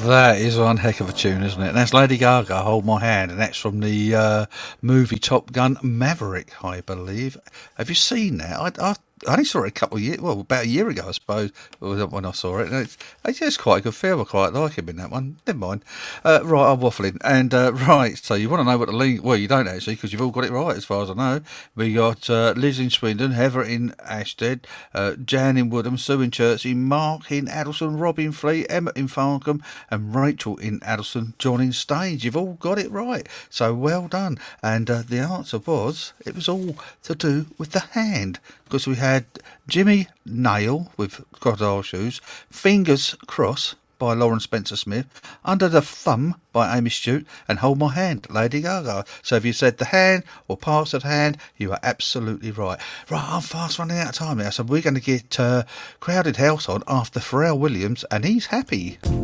That is one heck of a tune, isn't it? And that's Lady Gaga, Hold My Hand, and that's from the movie Top Gun Maverick, I believe. Have you seen that? I only saw it a couple of years, well, about a year ago, I suppose, when I saw it. And it's quite a good film. I quite like him in that one. Never mind. Right, I'm waffling. And right, so you want to know what the link? Well, you don't actually, because you've all got it right, as far as I know. We got Liz in Swindon, Heather in Ashted, Jan in Woodham, Sue in Chertsey, Mark in Addleston, Rob in Fleet, Emma in Farnham, and Rachel in Addleston, John in Staines. You've all got it right. So well done. And the answer was, it was all to do with the hand, because we had Jimmy Nail with Crocodile Shoes, Fingers Crossed by Lauren Spencer Smith, Under the Thumb by Amy Stewart, and Hold My Hand, Lady Gaga. So if you said the hand or parts of the hand, you are absolutely right. Right, I'm fast running out of time now, so we're going to get Crowded House on after Pharrell Williams, and he's happy.